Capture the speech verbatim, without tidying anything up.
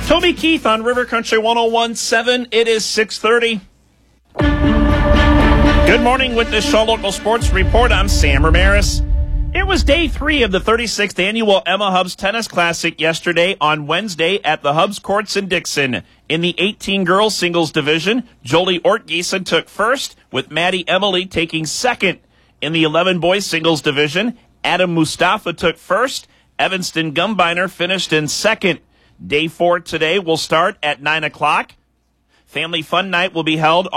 Toby Keith on River Country one oh one point seven. It is six thirty. Good morning with the Shaw Local Sports Report. I'm Sam Ramirez. It was day three of the thirty-sixth annual Emma Hubs Tennis Classic yesterday on Wednesday at the Hubs Courts in Dixon. In the eighteen girls singles division, Jolie Ortgiesen took first, with Maddie Emily taking second. In the eleven boys singles division, Adam Mustafa took first. Evanston Gumbiner finished in second. Day four today will start at nine o'clock. Family Fun Night will be held